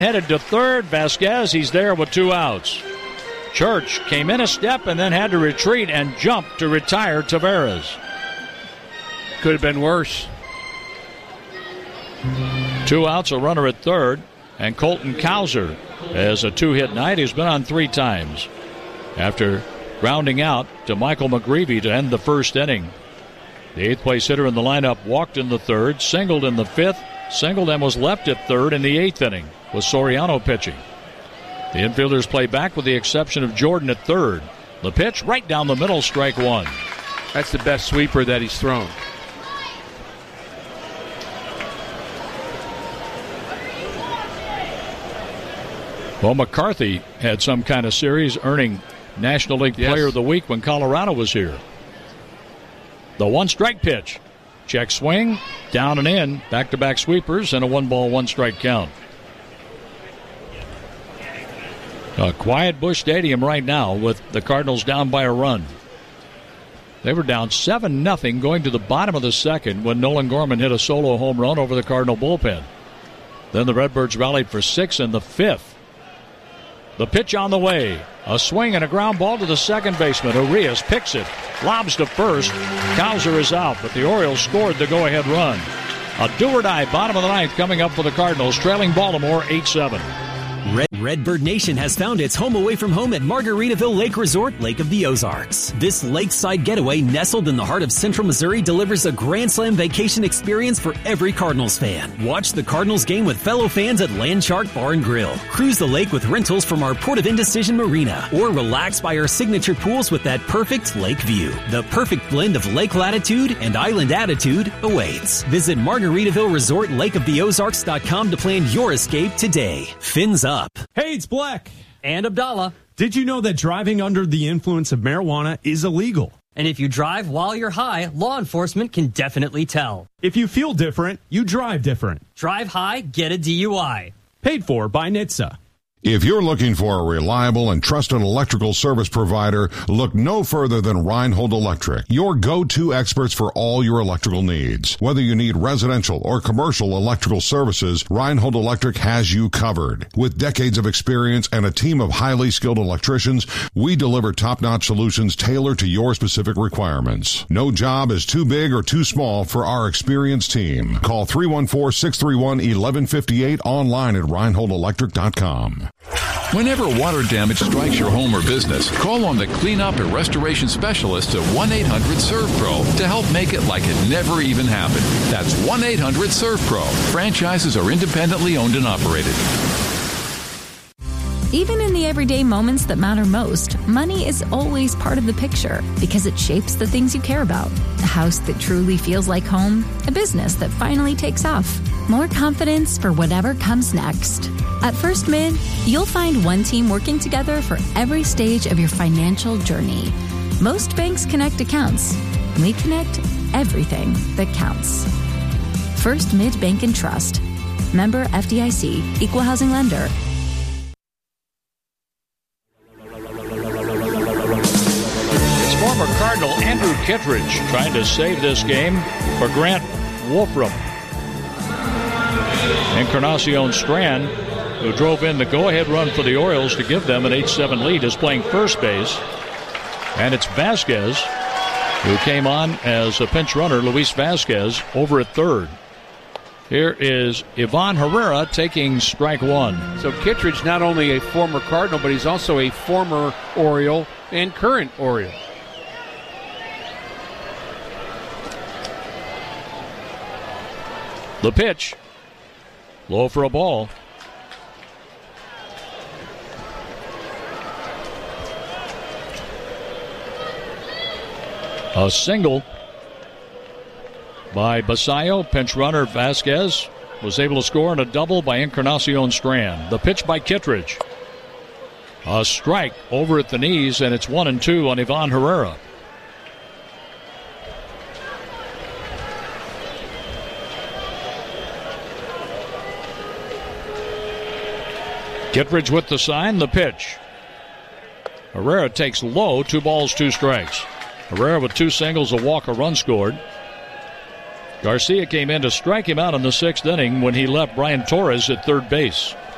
Headed to third. Vasquez, he's there with 2 outs. Church came in a step and then had to retreat and jump to retire Taveras. Could have been worse. 2 outs, a runner at third. And Colton Cowser has a 2-hit night. He's been on 3 times after grounding out to Michael McGreevy to end the first inning. The 8th place hitter in the lineup walked in the 3rd, singled in the 5th, singled and was left at 3rd in the 8th inning with Soriano pitching. The infielders play back with the exception of Jordan at 3rd. The pitch right down the middle, strike 1. That's the best sweeper that he's thrown. Well, McCarthy had some kind of series, earning National League Player of the Week when Colorado was here. The 1-strike pitch. Check swing, down and in, back-to-back sweepers, and a 1-ball, 1-strike count. A quiet Busch Stadium right now with the Cardinals down by a run. They were down 7-0 going to the bottom of the 2nd when Nolan Gorman hit a solo home run over the Cardinal bullpen. Then the Redbirds rallied for 6 in the 5th. The pitch on the way. A swing and a ground ball to the second baseman. Urias picks it, lobs to first. Cowser is out, but the Orioles scored the go-ahead run. A do-or-die bottom of the 9th coming up for the Cardinals, trailing Baltimore 8-7. Redbird Nation has found its home away from home at Margaritaville Lake Resort, Lake of the Ozarks. This lakeside getaway nestled in the heart of Central Missouri delivers a Grand Slam vacation experience for every Cardinals fan. Watch the Cardinals game with fellow fans at Land Shark Bar and Grill. Cruise the lake with rentals from our Port of Indecision Marina, or relax by our signature pools with that perfect lake view. The perfect blend of lake latitude and island attitude awaits. Visit Margaritaville Resort Lake of the Ozarks.com to plan your escape today. Fins up. Hey, it's Black. And Abdallah. Did you know that driving under the influence of marijuana is illegal? And if you drive while you're high, law enforcement can definitely tell. If you feel different, you drive different. Drive high, get a DUI. Paid for by NHTSA. If you're looking for a reliable and trusted electrical service provider, look no further than Reinhold Electric, your go-to experts for all your electrical needs. Whether you need residential or commercial electrical services, Reinhold Electric has you covered. With decades of experience and a team of highly skilled electricians, we deliver top-notch solutions tailored to your specific requirements. No job is too big or too small for our experienced team. Call 314-631-1158 online at ReinholdElectric.com. Whenever water damage strikes your home or business, call on the cleanup and restoration specialists at 1-800-SERVPRO to help make it like it never even happened. That's 1-800-SERVPRO. Franchises are independently owned and operated. Even in the everyday moments that matter most, money is always part of the picture because it shapes the things you care about. A house that truly feels like home, a business that finally takes off, more confidence for whatever comes next. At First Mid, you'll find one team working together for every stage of your financial journey. Most banks connect accounts. We connect everything that counts. First Mid Bank and Trust. Member FDIC, Equal Housing Lender. Former Cardinal Andrew Kittredge trying to save this game for Grant Wolfram. Encarnacion Strand, who drove in the go-ahead run for the Orioles to give them an 8-7 lead, is playing first base. And it's Vasquez, who came on as a pinch runner, Luis Vasquez, over at third. Here is Ivan Herrera taking strike 1. So Kittredge, not only a former Cardinal, but he's also a former Oriole and current Oriole. The pitch. Low for a ball. A single by Basayo. Pinch runner Vasquez was able to score, and a double by Encarnacion Strand. The pitch by Kittredge. A strike over at the knees, and it's 1-2 on Ivan Herrera. Kittredge with the sign, the pitch. Herrera takes low, 2 balls, 2 strikes. Herrera with 2 singles, a walk, a run scored. Garcia came in to strike him out in the 6th inning when he left Brian Torres at third base.